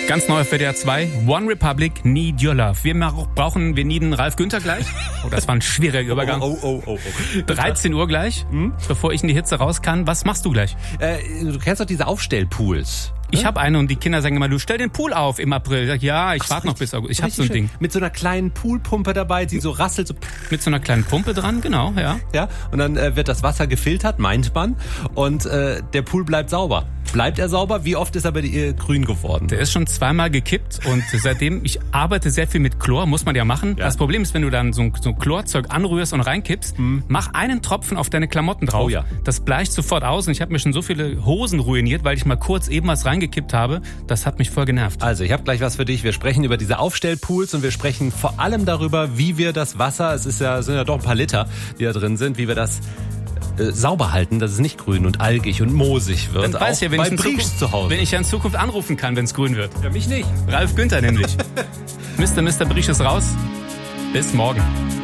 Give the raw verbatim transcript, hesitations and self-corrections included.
Ganz neu auf W D R zwei, One Republic, Need Your Love. Wir brauchen, wir needen Ralf Günther gleich. Oh, das war ein schwieriger Übergang. Oh, oh, oh, oh, oh. dreizehn Uhr gleich, hm? bevor ich in die Hitze raus kann. Was machst du gleich? Äh, du kennst doch diese Aufstellpools. Ich habe eine und die Kinder sagen immer, du stell den Pool auf im April. Ja, ich warte noch bis August. Ich habe so ein Ding. Mit so einer kleinen Poolpumpe dabei, die so rasselt. So mit so einer kleinen Pumpe dran, genau, ja. Ja, und dann äh, wird das Wasser gefiltert, meint man. Und äh, der Pool bleibt sauber. Bleibt er sauber? Wie oft ist er bei dir grün geworden? Der ist schon zweimal gekippt und seitdem, ich arbeite sehr viel mit Chlor, muss man ja machen. Ja. Das Problem ist, wenn du dann so ein, so ein Chlorzeug anrührst und reinkippst, mhm. mach einen Tropfen auf deine Klamotten drauf. Oh ja. Das bleicht sofort aus und ich habe mir schon so viele Hosen ruiniert, weil ich mal kurz eben was reingekippt habe. Das hat mich voll genervt. Also, ich habe gleich was für dich. Wir sprechen über diese Aufstellpools und wir sprechen vor allem darüber, wie wir das Wasser, es ist ja, sind ja doch ein paar Liter, die da drin sind, wie wir das äh, sauber halten, dass es nicht grün und algig und moosig wird. Dann weiß ja, wenn ich, in Zukunft, zu Hause. wenn ich ja in Zukunft anrufen kann, wenn es grün wird. Ja, mich nicht. Ralf Günther nämlich. Mister Mister Briesch ist raus. Bis morgen.